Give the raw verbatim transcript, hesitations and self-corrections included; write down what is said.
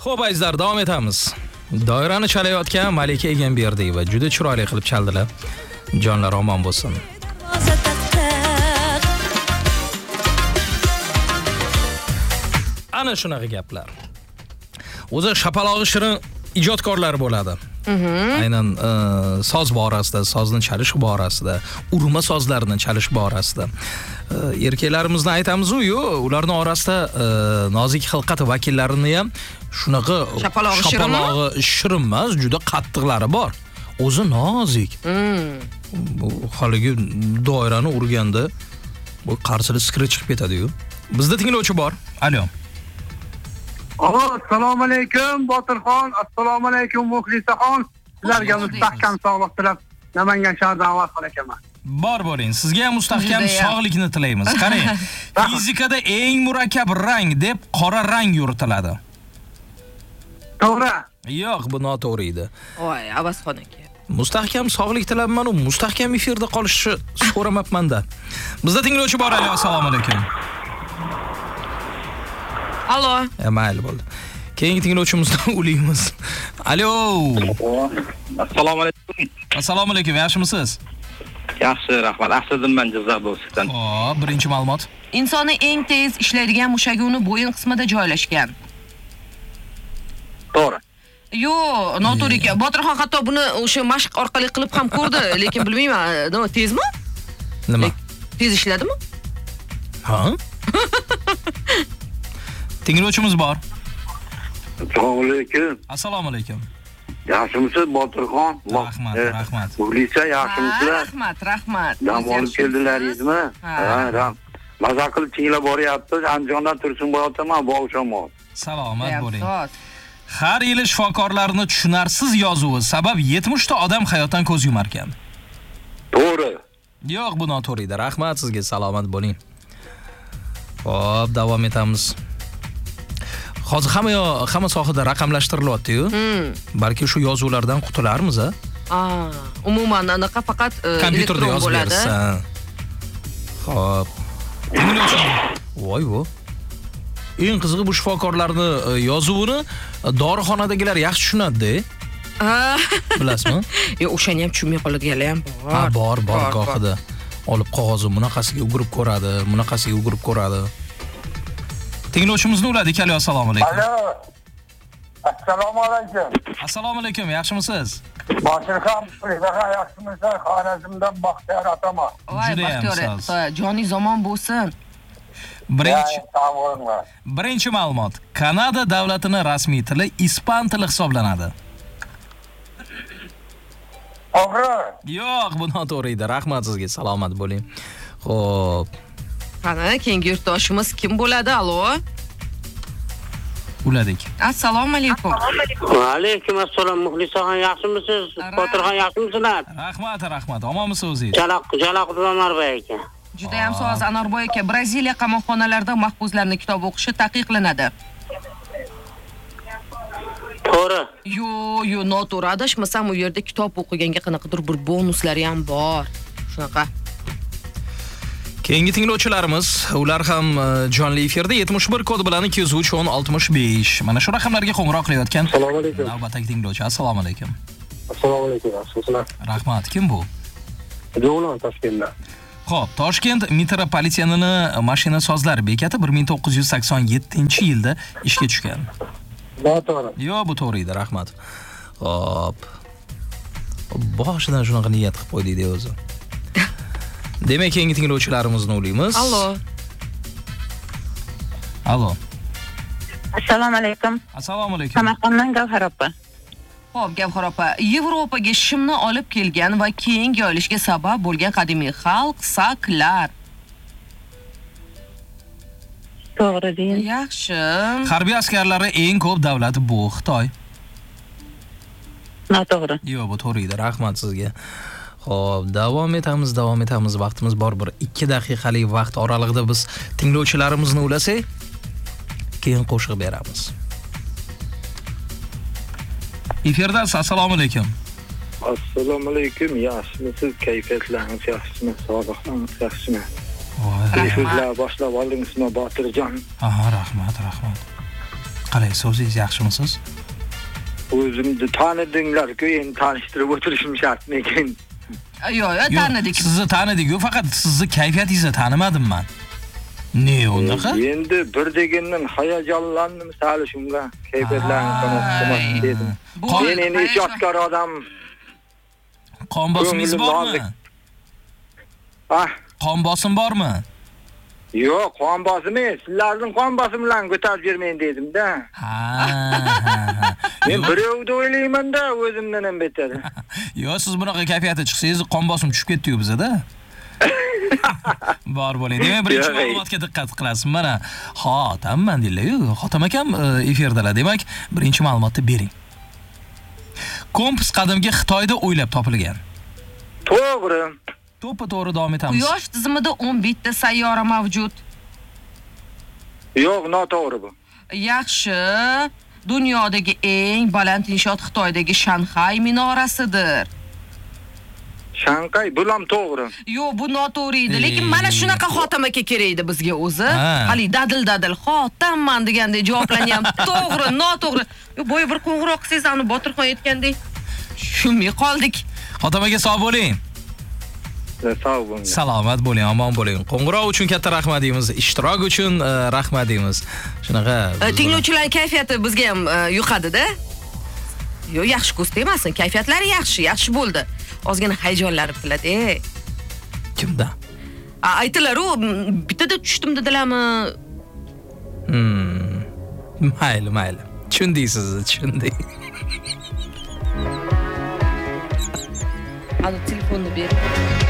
Xo'p, azizlar, davom etamiz. Doirani chalayotgan Malika Egamberdiyeva juda chiroyli qilib chaldilar. Jonlar omon bo'lsin. Ana shunaqa gaplar. O'zi shapalog'i shirin ijodkorlar bo'ladi. Aynan soz borasida, sozni chalish borasida, urma sozlarini chalish borasida. Erkaklarimizni aytamiz-ku, yo'q, ularning orasida nozik xilqat vakillarini ham shunaqa shapalog'i shirin emas, juda qattiqlari bor. O'zi nozik. Bu haligi doirani urganda bu qarsili skri chiqib ketadi-yu. Bizda tinglovchi bor. Alo. Assalomu alaykum Botirxon, assalomu alaykum Muxlisaxon. Sizlarga mustahkam sog'lik tilab Namangan shahridan avaz qilaman. Bor bo'ling. Sizga ham mustahkam sog'likni tilaymiz. Qarang. Fizikada eng murakkab rang deb qora rang yuritiladi. To'g'ri. Yo'q, bu noto'g'ri edi. Voy, Avazxon aka. Mustahkam sog'lik tilayman, u mustahkam efirda qolishni so'ramabman-da. Bizda tinglovchi bor. Assalomu alaykum. Alo. E, mayli bo'ldi. Keyingi tinglovchimizni ulaymiz. Alo. Assalomu alaykum. Assalomu alaykum, yaxshimisiz? Yaxshi, rahmat. Aslidan Jizzax do'stdan. Xo'p, birinchi ma'lumot. Insonni eng tez ishlaydigan mushagi uni bo'yin qismida joylashgan. To'g'ri. Yo, noto'g'ri ekan. Botirxon hatto buni o'sha mashq orqali qilib ham ko'rdi, lekin bilmayman, nima tezmi? Nima? Tez ishladimi? Ha? Tinglovchimiz bor. Assalomu alaykum. Assalomu alaykum. Yaxshimisiz Botirxon? Rahmat, rahmat. Muxlisa, yaxshimisizlar? Rahmat, rahmat. Dam olib keldilaringizmi? Ha, rahmat. Maza qilib tinglab boryapmiz. Andijondan Tursunboy otaman, Bog'shamol. Salomat bo'ling. Har yili shifokorlarning tushunarsiz yozuvi sabab yetmish ta odam hayotdan ko'z yumar ekan. To'g'ri. Yo'q, bu noto'g'ri edi. Rahmat sizga, salomat bo'ling. Xo'p, davom etamiz. Hozir hamma hamma sohada raqamlashtirilyapti-yu. Balki shu yozuvlardan qutularmiz, a? Ah, umuman anaqa faqat kompyuterda yozib bersa. Xo'p. Voy vo. Eng qizig'i bu shifokorlarning yozuvini dorixonadagilar yaxshi tushunadi-da. Bilasizmi? Yo, o'shani ham tushunmay qolganlar ham bor. Ha, bor, bor gohida. Olib qog'ozni bunaqasiga o'girib ko'radi, bunaqasiga o'girib ko'radi. Tinglovchimizni uladik. Alo, assalomu alaykum. Alo. Assalomu alaykum. Assalomu alaykum, yaxshimisiz? Botirxon, sizlar yaxshimisiz? Xorazmdan Baxtiyor ataman. Juda ham soz. Joni zamon bo'lsin. Birinchi Birinchi ma'lumot. Kanada davlatining rasmiy tili ispan tili hisoblanadi. To'g'ri. Yo'q, bu noto'g'ri edi. Rahmat sizga, salomat bo'ling. Xo'p. Qani, keyingi yurtdoshimiz kim bo'ladi? Alo. Uladik. Assalomu alaykum. Va alaykum assalom. Muxlisaxon, yaxshimisiz? Botirxon, yaxshimisizlar? Rahmat, rahmat. Omonmisiz o'zingiz? Jaloq, Jaloq Umarboy aka. Juda ham soz, Anorboy aka. Braziliya qamoqxonalarida mahbuslarning kitob o'qishi taqiqlanadi. To'g'ri. Yo, yo, noto'g'ri. Adashmasam, u yerda kitob o'qiganga qanaqadir bir bonuslari ham bor. Shunaqa. Keyingi tinglovchilarimiz, ular ham jonli efirda yetmish bir kod bilan ikki yuz uch o'n oltmish besh. Mana shu raqamlarga qo'ng'iroq qilayotgan. Assalomu alaykum. Navbatdagi tinglovchi. Assalomu alaykum. Assalomu alaykum. Yaxshimisizlar? Rahmat. Kim bu? Jo'lan Toshkentdan. Xo'p, Toshkent metropolitenining mashina sozlar bekati bir ming to'qqiz yuz sakson yettinchi yilda ishga tushgan. Noto'g'ri. Yo'q, bu to'g'ri edi. Rahmat. Xo'p. Boshidan shunaqa niyat qilib qo'ydik-da o'zi. Demak, keyingi tinglovchilarimizni ulaymiz. Allo. Allo. Assalomu alaykum. Assalomu alaykum. Samarqanddan Gavhar opa. Xo'p, Gavhar opa, Yevropaga shimni olib kelgan va keyin yoyilishga sabab bo'lgan qadimiy xalq saklar. To'g'ri deying. Yaxshi. Harbiy askarlari eng ko'p davlat bu Xitoy. Noto'g'ri. Yo'q, bu to'g'ri edi. Rahmat sizga. Xo'p, davom etamiz, davom etamiz. Vaqtimiz bor, bir ikki daqiqalik vaqt oralig'ida biz tinglovchilarimizni ulasak, keyin qo'shiq beramiz. Efirdasiz. Assalomu alaykum. Assalomu alaykum. Yaxshimisiz? Kayfiyatlaringiz yaxshimi? Sog'liqlaringiz yaxshimi? Voy, Sizlar boshlab oldingizmi, Botirjon? aha, rahmat, rahmat. Qalaysiz, o'zingiz yaxshimisiz? O'zimni tanidinglar-ku, endi tanishtirib o'tirishim shartmi ekan? Yo'q, yo'q, tanidik. Sizni tanidik-ku, faqat sizni kayfiyatingizni tanimadim men. Ne unaqa? Endi bir degandan hayajonlandim, sal shunga kayfiyatlarni qanaqa dedim. Men endi ijodkor odam. Qon bosimingiz bormi? Ah, qon bosim bormi? Yo'q, qon bosimi, sizlarning qon bosimi bilan ko'tarib yurmen dedim-da. Ha. Men birovni o'ylayman-da, o'zimdan ham betar. Yo'q, siz bunaqa kayfiyatga chiqsangiz qon bosim tushib ketdi-yu bizda. Bor bo'ling. Demak, birinchi ma'lumotga diqqat qilasiz. Mana, xotamman deylar-yu. Xotam akam efirdalar. Demak, birinchi ma'lumotni bering. Kompas qadimgi Xitoyda o'ylab topilgan. To'g'ri. To'ppa-to'g'ri davom etamiz. Quyosh tizimida o'n bitta sayyora mavjud. Yo'q, noto'g'ri bu. Yaxshi. Dunyodagi eng baland inshoot Xitoydagi Shanxay minorasidir. Shanxay, bu ham to'g'ri. Yo'q, bu noto'g'ri edi, lekin mana shunaqa xotam aka kerak edi bizga o'zi. Hali dadil-dadil xotamman degandek javoblanyapti. To'g'ri, noto'g'ri. Yo'q, bo'yi bir qo'ng'iroq qilsangiz, uni Botirxon aytgandek tushunmay qoldik. Xotam aka sog' bo'ling. Sog' bo'ling. Salomat bo'ling, omon bo'ling. Qo'ng'iroq uchun katta rahmat deymiz, ishtirok uchun rahmat deymiz. Shunaqa. Tinglovchilar kayfiyati bizga ham yuqadi-da. Yo'q, yaxshi ko'st emasin, kayfiyatlari yaxshi, yaxshi bo'ldi. Ozgina hayajonlanib qiladi. Kimda? Aytilar-u, bittada tushdim dedilarmi? Hmm. Mayli, mayli. Tushundingiz, tushundik. Ana telefonni ber.